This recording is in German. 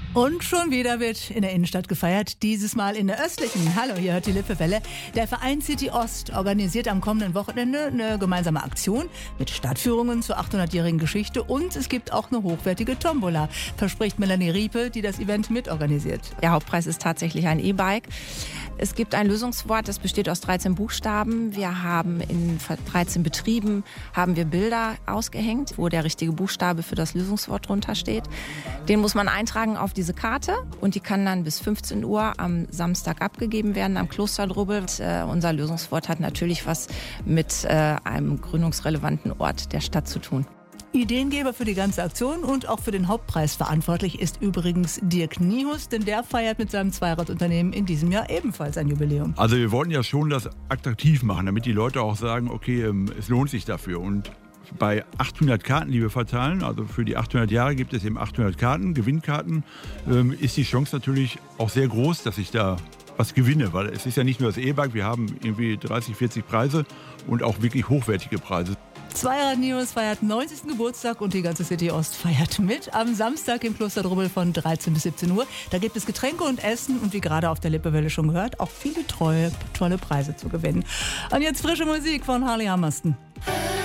Und schon wieder wird in der Innenstadt gefeiert, dieses Mal in der östlichen. Hallo, hier hört die Lippewelle. Der Verein City Ost organisiert am kommenden Wochenende eine gemeinsame Aktion mit Stadtführungen zur 800-jährigen Geschichte und es gibt auch eine hochwertige Tombola, verspricht Melanie Riepe, die das Event mitorganisiert. Der Hauptpreis ist tatsächlich ein E-Bike. Es gibt ein Lösungswort, das besteht aus 13 Buchstaben. Wir haben in 13 Betrieben Bilder ausgehängt, wo der richtige Buchstabe für das Lösungswort drunter steht. Den muss man eintragen auf diese Karte und die kann dann bis 15 Uhr am Samstag abgegeben werden am Klosterdrubbel. Unser Lösungswort hat natürlich was mit einem gründungsrelevanten Ort der Stadt zu tun. Ideengeber für die ganze Aktion und auch für den Hauptpreis verantwortlich ist übrigens Dirk Niehus, denn der feiert mit seinem Zweiradunternehmen in diesem Jahr ebenfalls ein Jubiläum. Also wir wollten ja schon das attraktiv machen, damit die Leute auch sagen, okay, es lohnt sich dafür. Und bei 800 Karten, die wir verteilen, also für die 800 Jahre gibt es eben 800 Karten, Gewinnkarten, ist die Chance natürlich auch sehr groß, dass ich da was gewinne, weil es ist ja nicht nur das E-Bike, wir haben irgendwie 30, 40 Preise und auch wirklich hochwertige Preise. Zweirad Niehus feiert 90. Geburtstag und die ganze City Ost feiert mit. Am Samstag im Klosterdrubbel von 13 bis 17 Uhr. Da gibt es Getränke und Essen und wie gerade auf der Lippewelle schon gehört, auch viele tolle Preise zu gewinnen. Und jetzt frische Musik von Harley Hummerston.